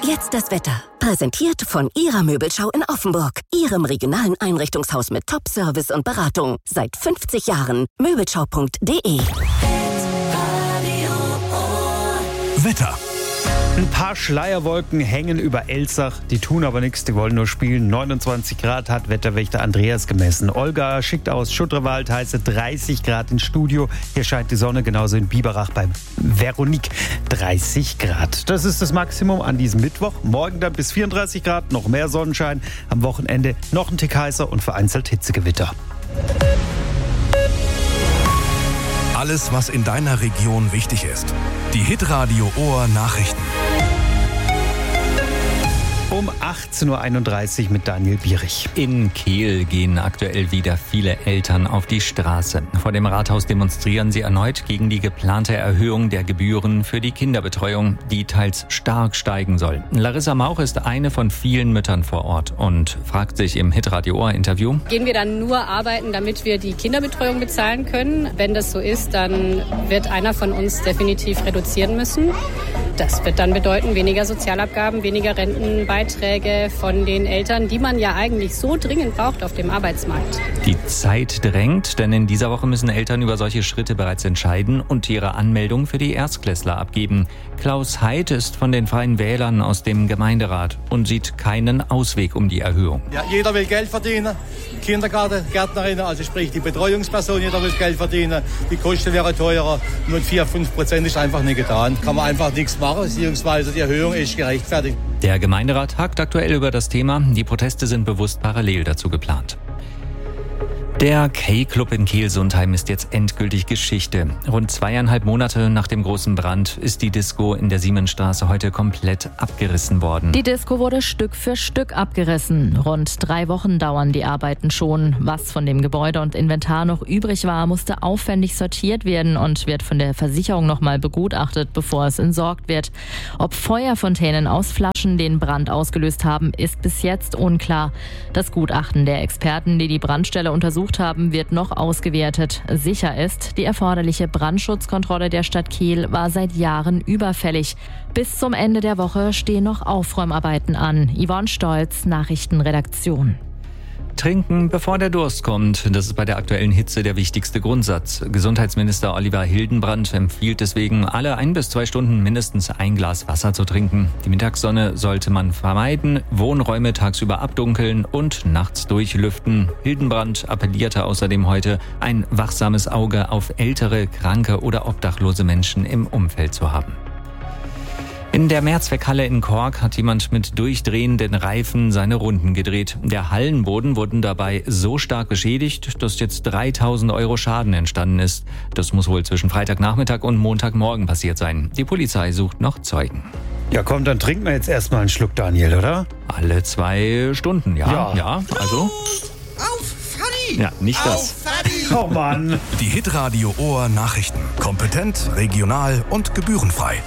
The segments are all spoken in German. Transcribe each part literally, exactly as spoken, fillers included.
Jetzt das Wetter. Präsentiert von Ihrer Möbelschau in Offenburg. Ihrem regionalen Einrichtungshaus mit Top-Service und Beratung. Seit fünfzig Jahren. Möbelschau punkt de. Wetter. Ein paar Schleierwolken hängen über Elsach, die tun aber nichts, die wollen nur spielen. neunundzwanzig Grad hat Wetterwächter Andreas gemessen. Olga schickt aus Schutterwald, heiße dreißig Grad ins Studio. Hier scheint die Sonne, genauso in Biberach bei Veronique dreißig Grad. Das ist das Maximum an diesem Mittwoch. Morgen dann bis vierunddreißig Grad, noch mehr Sonnenschein. Am Wochenende noch ein Tick heißer und vereinzelt Hitzegewitter. Alles, was in deiner Region wichtig ist. Die Hitradio Ohr Nachrichten. Um achtzehn Uhr einunddreißig mit Daniel Bierich. In Kehl gehen aktuell wieder viele Eltern auf die Straße. Vor dem Rathaus demonstrieren sie erneut gegen die geplante Erhöhung der Gebühren für die Kinderbetreuung, die teils stark steigen soll. Larissa Mauch ist eine von vielen Müttern vor Ort und fragt sich im Hitradio Ohr Interview: Gehen wir dann nur arbeiten, damit wir die Kinderbetreuung bezahlen können? Wenn das so ist, dann wird einer von uns definitiv reduzieren müssen. Das wird dann bedeuten, weniger Sozialabgaben, weniger Rentenbeiträge von den Eltern, die man ja eigentlich so dringend braucht auf dem Arbeitsmarkt. Die Zeit drängt, denn in dieser Woche müssen Eltern über solche Schritte bereits entscheiden und ihre Anmeldung für die Erstklässler abgeben. Klaus Heid ist von den Freien Wählern aus dem Gemeinderat und sieht keinen Ausweg um die Erhöhung. Ja, jeder will Geld verdienen. Kindergarten, Gärtnerinnen, also sprich die Betreuungsperson, jeder will Geld verdienen. Die Kosten wären teurer. Nur vier, fünf Prozent ist einfach nicht getan. Kann man einfach nichts machen, beziehungsweise die Erhöhung ist gerechtfertigt. Der Gemeinderat tagt aktuell über das Thema. Die Proteste sind bewusst parallel dazu geplant. Der K-Club in Kehl-Sundheim ist jetzt endgültig Geschichte. Rund zweieinhalb Monate nach dem großen Brand ist die Disco in der Siemensstraße heute komplett abgerissen worden. Die Disco wurde Stück für Stück abgerissen. Rund drei Wochen dauern die Arbeiten schon. Was von dem Gebäude und Inventar noch übrig war, musste aufwendig sortiert werden und wird von der Versicherung nochmal begutachtet, bevor es entsorgt wird. Ob Feuerfontänen aus Flaschen den Brand ausgelöst haben, ist bis jetzt unklar. Das Gutachten der Experten, die die Brandstelle untersucht haben, wird noch ausgewertet. Sicher ist, die erforderliche Brandschutzkontrolle der Stadt Kehl war seit Jahren überfällig. Bis zum Ende der Woche stehen noch Aufräumarbeiten an. Yvonne Stolz, Nachrichtenredaktion. Trinken, bevor der Durst kommt. Das ist bei der aktuellen Hitze der wichtigste Grundsatz. Gesundheitsminister Oliver Hildenbrand empfiehlt deswegen, alle ein bis zwei Stunden mindestens ein Glas Wasser zu trinken. Die Mittagssonne sollte man vermeiden, Wohnräume tagsüber abdunkeln und nachts durchlüften. Hildenbrand appellierte außerdem heute, ein wachsames Auge auf ältere, kranke oder obdachlose Menschen im Umfeld zu haben. In der Mehrzweckhalle in Kork hat jemand mit durchdrehenden Reifen seine Runden gedreht. Der Hallenboden wurde dabei so stark beschädigt, dass jetzt dreitausend Euro Schaden entstanden ist. Das muss wohl zwischen Freitagnachmittag und Montagmorgen passiert sein. Die Polizei sucht noch Zeugen. Ja komm, dann trinken wir jetzt erstmal einen Schluck, Daniel, oder? Alle zwei Stunden, ja. Ja, ja also. Auf, Fanny! Ja, nicht das. Auf, Fanny! Oh Mann. Die Hitradio Ohr Nachrichten. Kompetent, regional und gebührenfrei.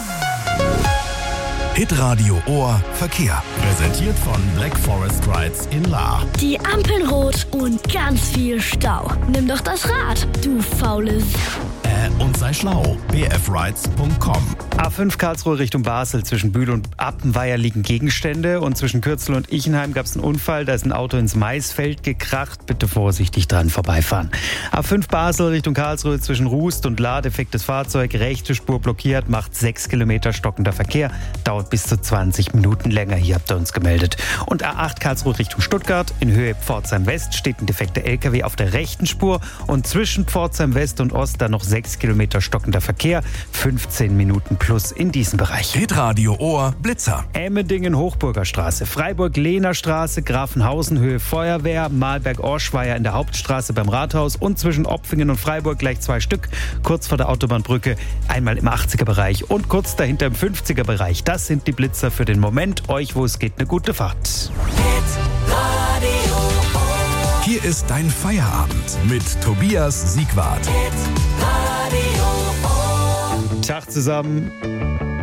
Hitradio Ohr Verkehr. Präsentiert von Black Forest Rides in Lahr. Die Ampel rot und ganz viel Stau. Nimm doch das Rad, du faules. Äh, und sei schlau. b f rides punkt com. A fünf Karlsruhe Richtung Basel. Zwischen Bühl und Appenweier liegen Gegenstände und zwischen Kürzel und Ichenheim gab es einen Unfall. Da ist ein Auto ins Maisfeld gekracht. Bitte vorsichtig dran vorbeifahren. A fünf Basel Richtung Karlsruhe zwischen Rust und Lahr. Defektes Fahrzeug, rechte Spur blockiert, macht sechs Kilometer stockender Verkehr. Dauert bis zu zwanzig Minuten länger. Hier habt ihr uns gemeldet. Und A acht Karlsruhe Richtung Stuttgart. In Höhe Pforzheim West steht ein defekter L K W auf der rechten Spur. Und zwischen Pforzheim West und Ost dann noch sechs Kilometer stockender Verkehr. fünfzehn Minuten plus in diesem Bereich. Hitradio Ohr Blitzer. Emmendingen Hochburger Straße, Freiburg-Lehner Straße, Grafenhausen Höhe Feuerwehr, Malberg-Orschweier in der Hauptstraße beim Rathaus und zwischen Opfingen und Freiburg gleich zwei Stück, kurz vor der Autobahnbrücke, einmal im achtziger Bereich und kurz dahinter im fünfziger Bereich. Das sind die Blitzer für den Moment. Euch, wo es geht, eine gute Fahrt. Hier ist dein Feierabend mit Tobias Siegwart. Tag zusammen.